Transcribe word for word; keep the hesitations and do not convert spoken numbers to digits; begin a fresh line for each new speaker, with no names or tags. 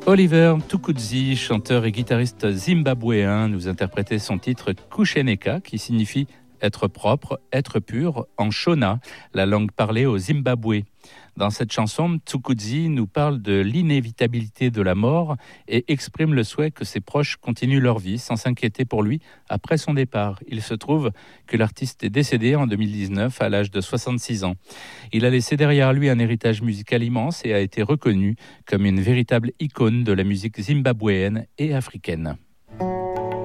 Oliver Tukudzi, chanteur et guitariste zimbabwéen, nous interprétait son titre Kusheneka, qui signifie être propre, être pur, en Shona, la langue parlée au Zimbabwe. Dans cette chanson, Tukudzi nous parle de l'inévitabilité de la mort et exprime le souhait que ses proches continuent leur vie sans s'inquiéter pour lui après son départ. Il se trouve que l'artiste est décédé en deux mille dix-neuf à l'âge de soixante-six ans. Il a laissé derrière lui un héritage musical immense et a été reconnu comme une véritable icône de la musique zimbabwéenne et africaine.